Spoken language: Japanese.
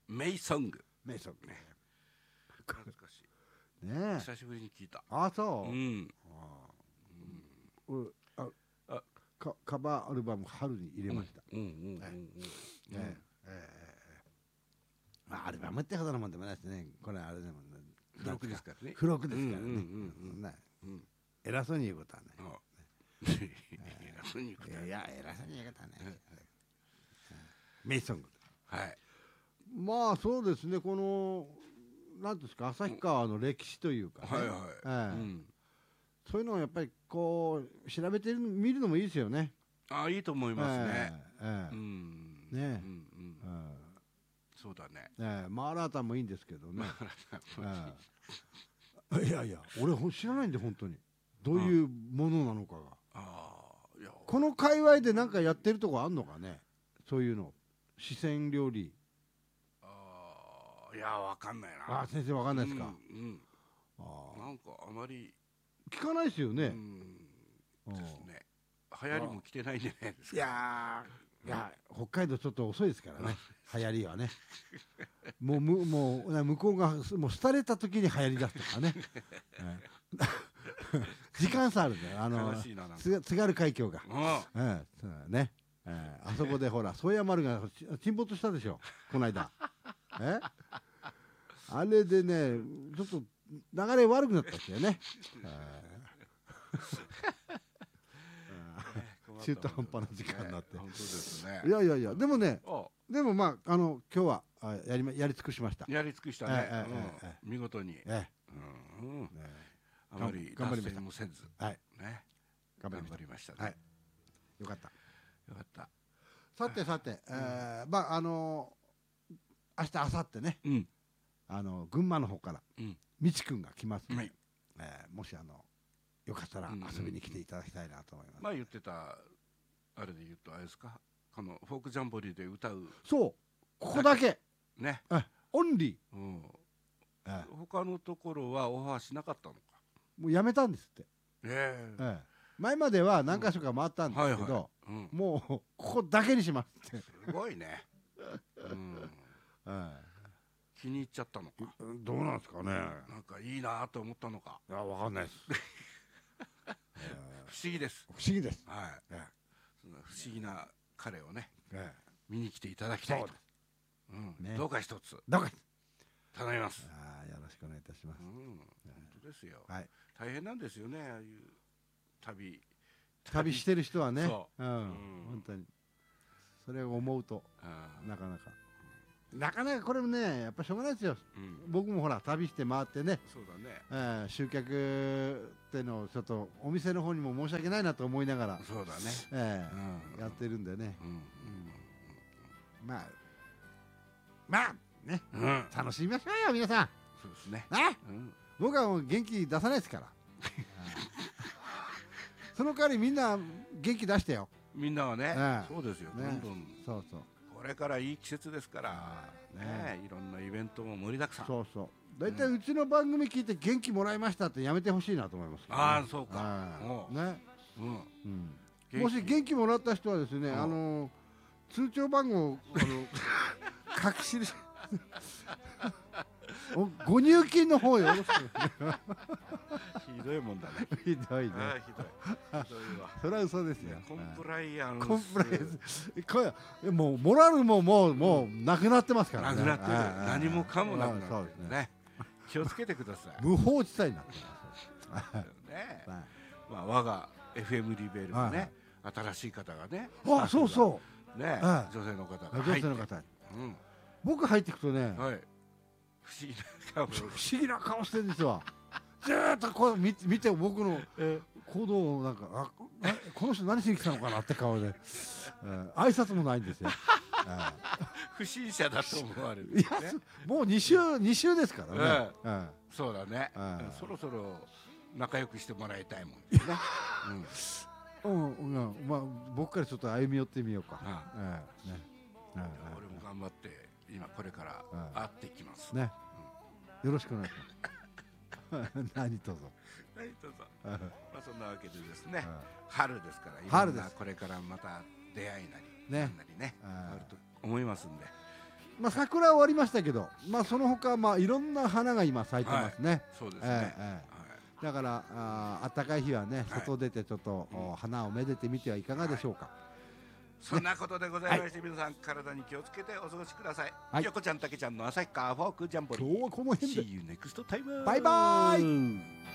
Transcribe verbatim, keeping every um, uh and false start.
メイソング。 メイソングね。 懐かしい。 ねえ。 久しぶりに聞いた。 あ、そう。 うん。 俺ああカカバーアルバム春に入れました。 うんうんうんうん。 ええ。まあアルバムってほどのもんでもないですね。これあれでも付録ですからね。 付録ですからね。偉そうに言うことはね。 偉そうに言うことは。 いや偉そうに言うことはね。メイソング。 はい。 まあそうですね、この何ですか、旭川の歴史というか、 はいはい。 そういうのをやっぱりこう調べてみるのもいいですよね。 ああ、いいと思いますね。 うん。ね。 そうだね。 マーラータンもいいんですけどね。いやいや、俺知らないんで本当にどういうものなのかが。この界隈で何かやってるとこあんのかね、そういうの。四川料理。 ああ、いやわかんないな。 あ、先生わかんないですか。 なんかあまり聞かないですよね。 ですね。流行りも来てないんじゃないですか。 いやいや、北海道ちょっと遅いですからね、流行りはね。もうむもう向こうがもう廃れた時に流行りだすとかね。時間差あるんだよ。あの津軽海峡が。ね。あそこでほら宗谷丸が沈没したでしょ、この間。えあれでね、ちょっと流れ悪くなったんですよね。中途半端な時間になって。 本当ですね。 いやいやいや、でもね、でもまああの今日はやりやり尽くしました。 やり尽くしたね。見事に。あまり脱線もせず、ね、頑張りましたね。 よかった。 よかった。 さてさて、まああの明日明後日ね、あの群馬の方からみちくんが来ますので、もしあのよかったら遊びに来ていただきたいなと思います。 まあ言ってたあれで言うとあれですか、このフォークジャンボリーで歌う。 そう、ここだけね、 オンリー。他のところはオファーしなかったのか。 もうやめたんですって。 ええ。 前までは何か所か回ったんですけど、もうここだけにしますって。 すごいね。気に入っちゃったのか。 どうなんですかね。 なんかいいなと思ったのか。 いや、わかんないです。 不思議です。 不思議です。 はい。その不思議な彼をね、見に来ていただきたいと。どうか一つ。 どうか。 頼みます。 ああ、よろしくお願いいたします。 本当ですよ。大変なんですよね、ああいう旅。 旅してる人はね、本当にそれを思うとなかなかなかなかこれもね、やっぱしょうがないですよ。僕もほら旅して回ってね、集客ってのをちょっとお店の方にも申し訳ないなと思いながら、 そうだね、 やってるんでね。まあまあね、楽しみましょうよ皆さん。 そうですね。 僕はもう元気出さないですから。その代わりみんな元気出してよ。 みんなはね、そうですよ。どんどん、 そうそう。 これからいい季節ですから、ね、いろんなイベントも盛りだくさん。 そうそう。大体うちの番組聞いて元気もらいましたってやめてほしいなと思います。 ああ、そうか。 ね。もし元気もらった人はですね、あの通帳番号あの書き記し。ご入金の方よろしく。 ひどいもんだね。 ひどいね。 ひどい。ひどいわ。 それは嘘ですよ。 コンプライアンス。 コンプライアンス。これもうモラルももうもうなくなってますからね。 なくなってる。何もかもなくなってるね。気をつけてください。 無法地帯になってます。ね。まあ我が エフエム リベルのね、新しい方がね。 あ、そうそう。 ね、女性の方が。 女性の方。僕入っていくとね。 不思議な顔。 不思議な顔してるんですよ。ずーっとこう見て僕の行動をなんか、あ、この人何しに来たのかなって顔で挨拶もないんですよ。 不審者だと思われる。 もうに週に週ですからね。 そうだね。そろそろ仲良くしてもらいたいもんね。 うん、まあ僕からちょっと歩み寄ってみようか。 俺も頑張って今これから会っていきますね。よろしくお願いします。何卒。 何卒。まあそんなわけでですね、春ですから、 春です。 これからまた出会いなりね、 なりね、あると思いますんで、 まあ桜は終わりましたけど、まあその他まあいろんな花が今咲いてますね。 そうですね。 だからあ暖かい日はね、外出てちょっと花をめでてみてはいかがでしょうか。 そんなことでございまして、皆さん体に気をつけてお過ごしください。横ちゃん、たけちゃんの旭川フォークジャンボリー。 今日はこの辺で。 See you next time. バイバイ。